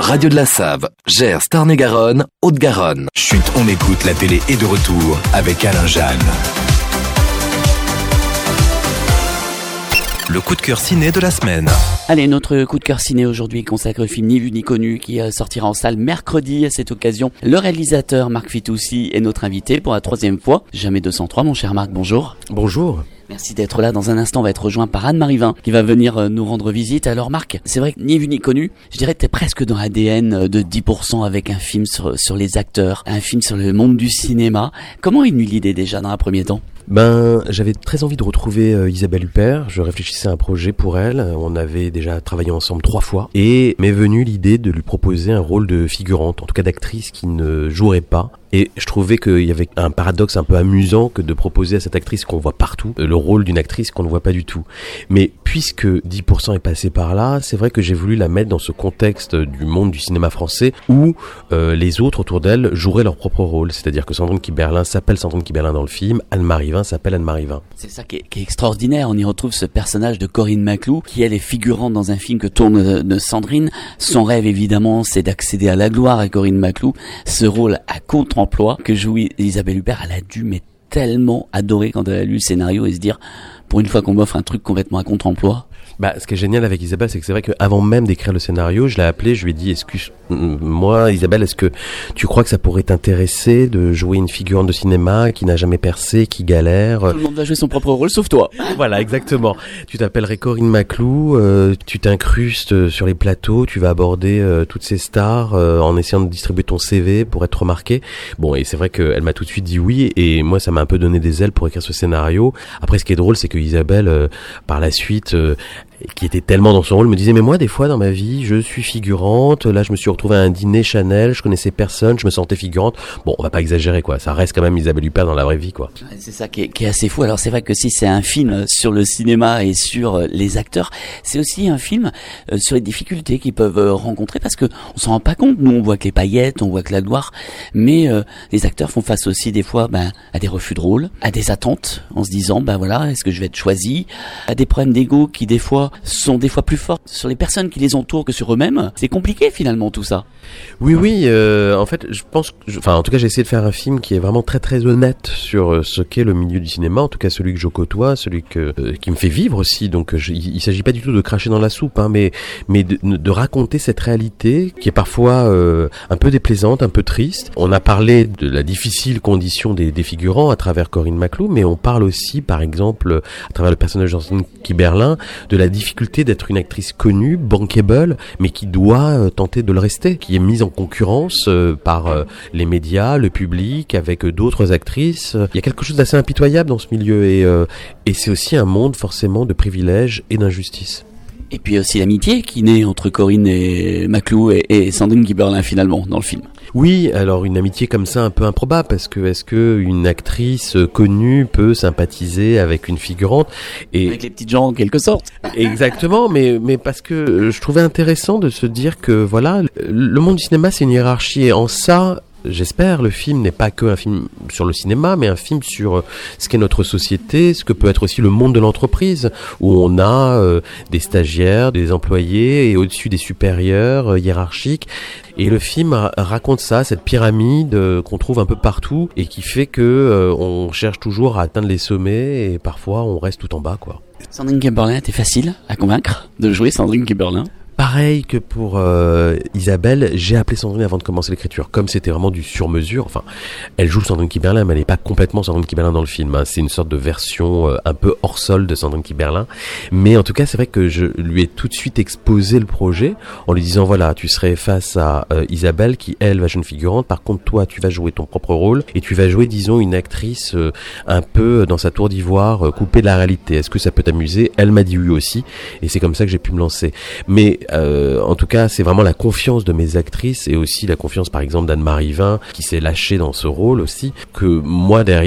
Radio de la Save, Gers, Tarn-et-Garonne, Haute-Garonne. Chut, on écoute, la télé est de retour avec Alain Jeanne. Le coup de cœur ciné de la semaine. Allez, notre coup de cœur ciné aujourd'hui consacre au film Ni vu ni connu qui sortira en salle mercredi. À cette occasion, le réalisateur Marc Fitoussi est notre invité pour la 3e fois. Jamais 203, mon cher Marc, bonjour. Bonjour. Merci d'être là. Dans un instant, on va être rejoint par Anne-Marie Vin qui va venir nous rendre visite. Alors Marc, c'est vrai que Ni vu ni connu, je dirais que t'es presque dans l'ADN de 10% avec un film sur les acteurs, un film sur le monde du cinéma. Comment est venue l'idée déjà dans un premier temps ? J'avais très envie de retrouver Isabelle Huppert. Je réfléchissais à un projet pour elle. On avait déjà travaillé ensemble 3 fois. Et m'est venue l'idée de lui proposer un rôle de figurante, en tout cas d'actrice qui ne jouerait pas. Et je trouvais qu'il y avait un paradoxe un peu amusant que de proposer à cette actrice qu'on voit partout, le rôle d'une actrice qu'on ne voit pas du tout. Mais puisque 10% est passé par là, c'est vrai que j'ai voulu la mettre dans ce contexte du monde du cinéma français où les autres autour d'elle joueraient leur propre rôle. C'est-à-dire que Sandrine Kiberlin s'appelle Sandrine Kiberlin dans le film, Anne-Marie Vin s'appelle Anne-Marie Vin. C'est ça qui est extraordinaire. On y retrouve ce personnage de Corinne Maclou qui elle est figurante dans un film que tourne de Sandrine. Son rêve évidemment c'est d'accéder à la gloire et Corinne Maclou, ce rôle à contre-emploi que joue Isabelle Huppert, elle a dû mais tellement adorer quand elle a lu le scénario et se dire pour une fois qu'on m'offre un truc complètement à contre-emploi. Ce qui est génial avec Isabelle, c'est que c'est vrai qu'avant même d'écrire le scénario, je l'ai appelée, je lui ai dit, excuse-moi Isabelle, est-ce que tu crois que ça pourrait t'intéresser de jouer une figurante de cinéma qui n'a jamais percé, qui galère? Tout le monde va jouer son propre rôle sauf toi. Voilà, exactement. Tu t'appellerais Corinne Maclou, tu t'incrustes sur les plateaux, tu vas aborder toutes ces stars en essayant de distribuer ton CV pour être remarqué. Bon, et c'est vrai qu'elle m'a tout de suite dit oui, et moi ça m'a un peu donné des ailes pour écrire ce scénario. Après, ce qui est drôle, c'est que Isabelle, par la suite, qui était tellement dans son rôle, me disait mais moi des fois dans ma vie je suis figurante, là je me suis retrouvé à un dîner Chanel, je connaissais personne, je me sentais figurante. Bon, on va pas exagérer quoi, ça reste quand même Isabelle Huppert dans la vraie vie quoi. C'est ça qui est assez fou. Alors c'est vrai que si c'est un film sur le cinéma et sur les acteurs, c'est aussi un film sur les difficultés qu'ils peuvent rencontrer parce que on s'en rend pas compte. Nous on voit que les paillettes, on voit que la gloire, mais les acteurs font face aussi des fois à des refus de rôle, à des attentes en se disant voilà, est-ce que je vais être choisi, à des problèmes d'ego qui des fois sont des fois plus fortes sur les personnes qui les entourent que sur eux-mêmes. C'est compliqué finalement tout ça. Oui, en fait, je pense, en tout cas, j'ai essayé de faire un film qui est vraiment très très honnête sur ce qu'est le milieu du cinéma, en tout cas celui que je côtoie, celui qui me fait vivre aussi. Donc, il s'agit pas du tout de cracher dans la soupe, mais de raconter cette réalité qui est parfois un peu déplaisante, un peu triste. On a parlé de la difficile condition des figurants à travers Corinne Maclou, mais on parle aussi, par exemple, à travers le personnage de Sandrine Kiberlin, de la difficulté d'être une actrice connue, bankable, mais qui doit tenter de le rester, qui est mise en concurrence par les médias, le public, avec d'autres actrices. Il y a quelque chose d'assez impitoyable dans ce milieu et c'est aussi un monde forcément de privilèges et d'injustice. Et puis aussi l'amitié qui naît entre Corinne et Maclou et Sandrine Kiberlin finalement dans le film. Oui, alors une amitié comme ça un peu improbable parce que est-ce que une actrice connue peut sympathiser avec une figurante et avec les petites gens en quelque sorte. Exactement, mais parce que je trouvais intéressant de se dire que voilà, le monde du cinéma c'est une hiérarchie et en ça j'espère, le film n'est pas que un film sur le cinéma, mais un film sur ce qu'est notre société, ce que peut être aussi le monde de l'entreprise, où on a des stagiaires, des employés, et au-dessus des supérieurs hiérarchiques. Et le film raconte ça, cette pyramide qu'on trouve un peu partout, et qui fait que on cherche toujours à atteindre les sommets, et parfois on reste tout en bas, quoi. Sandrine Kiberlin était facile à convaincre de jouer Sandrine Kiberlin. Pareil que pour Isabelle, j'ai appelé Sandrine avant de commencer l'écriture. Comme c'était vraiment du sur-mesure, elle joue Sandrine Kiberlin, mais elle n'est pas complètement Sandrine Kiberlin dans le film. C'est une sorte de version un peu hors sol de Sandrine Kiberlin. Mais en tout cas, c'est vrai que je lui ai tout de suite exposé le projet en lui disant, voilà, tu serais face à Isabelle qui, elle, va jouer une figurante. Par contre, toi, tu vas jouer ton propre rôle et tu vas jouer, disons, une actrice un peu dans sa tour d'ivoire, coupée de la réalité. Est-ce que ça peut t'amuser? Elle m'a dit oui aussi. Et c'est comme ça que j'ai pu me lancer. Mais en tout cas, c'est vraiment la confiance de mes actrices et aussi la confiance, par exemple, d'Anne-Marie Vin qui s'est lâchée dans ce rôle aussi, que moi derrière